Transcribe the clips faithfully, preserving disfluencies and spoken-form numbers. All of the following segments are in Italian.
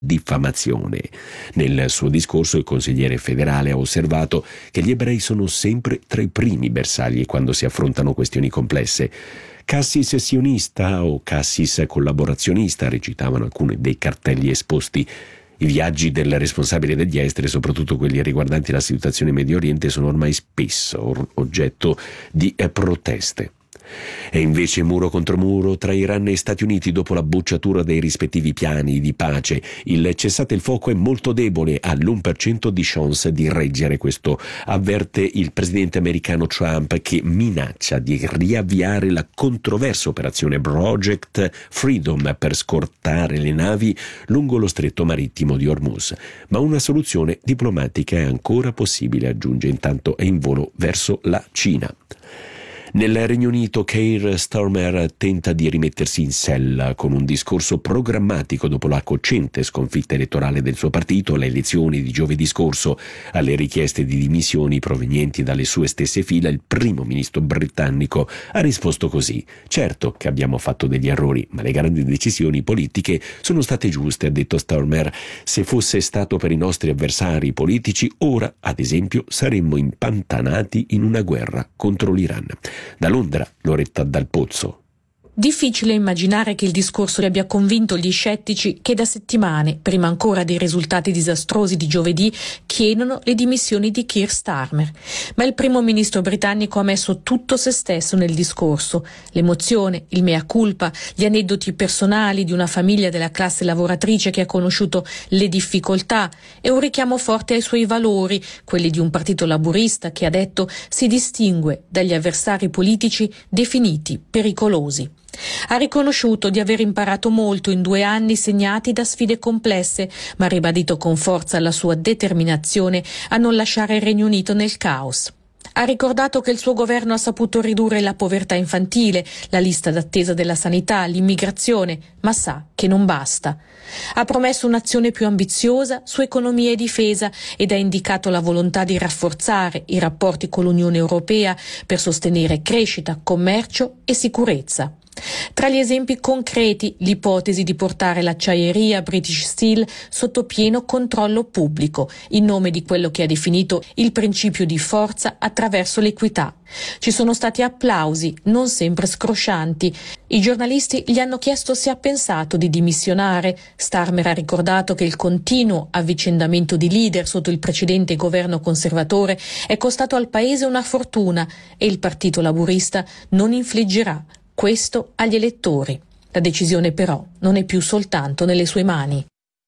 diffamazione. Nel suo discorso il consigliere federale ha osservato che gli ebrei sono sempre tra i primi bersagli quando si affrontano questioni complesse. Cassis sionista o cassis collaborazionista recitavano alcuni dei cartelli esposti. I viaggi del responsabile degli esteri, soprattutto quelli riguardanti la situazione in Medio Oriente, sono ormai spesso oggetto di proteste. E invece muro contro muro tra Iran e Stati Uniti dopo la bocciatura dei rispettivi piani di pace. Il cessate il fuoco è molto debole, ha l'uno per cento di chance di reggere, questo avverte il presidente americano Trump, che minaccia di riavviare la controversa operazione Project Freedom per scortare le navi lungo lo stretto marittimo di Hormuz. Ma una soluzione diplomatica è ancora possibile, aggiunge, intanto è in volo verso la Cina. Nel Regno Unito Keir Starmer tenta di rimettersi in sella con un discorso programmatico dopo la cocente sconfitta elettorale del suo partito alle elezioni di giovedì scorso. Alle richieste di dimissioni provenienti dalle sue stesse fila, il primo ministro britannico ha risposto così: certo che abbiamo fatto degli errori, ma le grandi decisioni politiche sono state giuste, ha detto Starmer. Se fosse stato per i nostri avversari politici, ora, ad esempio, saremmo impantanati in una guerra contro l'Iran. Da Londra, Loretta Dal Pozzo. Difficile immaginare che il discorso abbia convinto gli scettici che da settimane, prima ancora dei risultati disastrosi di giovedì, chiedono le dimissioni di Keir Starmer. Ma il primo ministro britannico ha messo tutto se stesso nel discorso: l'emozione, il mea culpa, gli aneddoti personali di una famiglia della classe lavoratrice che ha conosciuto le difficoltà e un richiamo forte ai suoi valori, quelli di un partito laburista che, ha detto, si distingue dagli avversari politici definiti pericolosi. Ha riconosciuto di aver imparato molto in due anni segnati da sfide complesse, ma ha ribadito con forza la sua determinazione a non lasciare il Regno Unito nel caos. Ha ricordato che il suo governo ha saputo ridurre la povertà infantile, la lista d'attesa della sanità, l'immigrazione, ma sa che non basta. Ha promesso un'azione più ambiziosa su economia e difesa ed ha indicato la volontà di rafforzare i rapporti con l'Unione Europea per sostenere crescita, commercio e sicurezza. Tra gli esempi concreti, l'ipotesi di portare l'acciaieria British Steel sotto pieno controllo pubblico, in nome di quello che ha definito il principio di forza attraverso l'equità. Ci sono stati applausi, non sempre scroscianti. I giornalisti gli hanno chiesto se ha pensato di dimissionare. Starmer ha ricordato che il continuo avvicendamento di leader sotto il precedente governo conservatore è costato al paese una fortuna e il partito laburista non infliggerà questo agli elettori. La decisione però non è più soltanto nelle sue mani.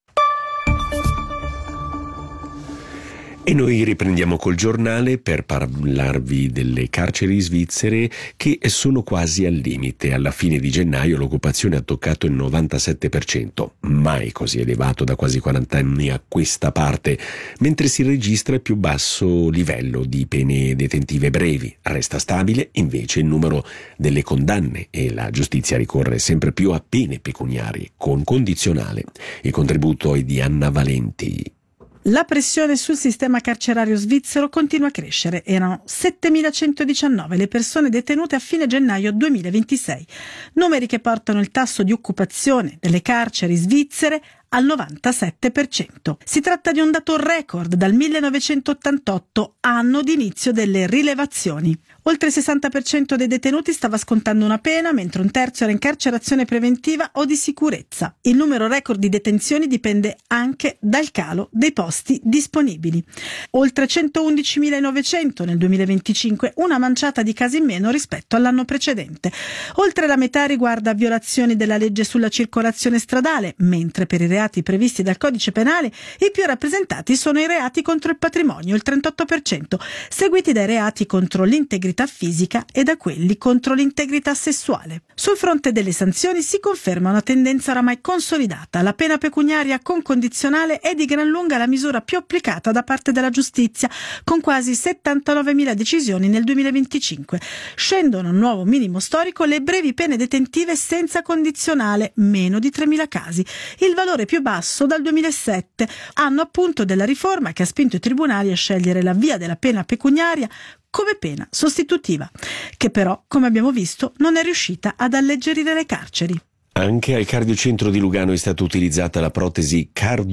E noi riprendiamo col giornale per parlarvi delle carceri svizzere che sono quasi al limite. Alla fine di gennaio l'occupazione ha toccato il novantasette per cento, mai così elevato da quasi quaranta anni a questa parte, mentre si registra il più basso livello di pene detentive brevi. Resta stabile invece il numero delle condanne e la giustizia ricorre sempre più a pene pecuniarie con condizionale. Il contributo è di Anna Valenti. La pressione sul sistema carcerario svizzero continua a crescere. Erano settemilacentodiciannove le persone detenute a fine gennaio duemilaventisei, numeri che portano il tasso di occupazione delle carceri svizzere al novantasette per cento. Si tratta di un dato record dal millenovecentottantotto, anno di inizio delle rilevazioni. Oltre il sessanta per cento dei detenuti stava scontando una pena, mentre un terzo era in carcerazione preventiva o di sicurezza. Il numero record di detenzioni dipende anche dal calo dei posti disponibili. Oltre centoundicimilanovecento nel duemilaventicinque, una manciata di casi in meno rispetto all'anno precedente. Oltre la metà riguarda violazioni della legge sulla circolazione stradale, mentre per i reati previsti dal codice penale i più rappresentati sono i reati contro il patrimonio, il trentotto per cento, seguiti dai reati contro l'integrità fisica e da quelli contro l'integrità sessuale. Sul fronte delle sanzioni si conferma una tendenza oramai consolidata. La pena pecuniaria con condizionale è di gran lunga la misura più applicata da parte della giustizia, con quasi settantanovemila decisioni nel duemilaventicinque. Scendono a un nuovo minimo storico le brevi pene detentive senza condizionale, meno di tremila casi, il valore più basso dal duemilasette, anno appunto della riforma che ha spinto i tribunali a scegliere la via della pena pecuniaria come pena sostitutiva, che però, come abbiamo visto, non è riuscita ad alleggerire le carceri. Anche al cardiocentro di Lugano è stata utilizzata la protesi cardio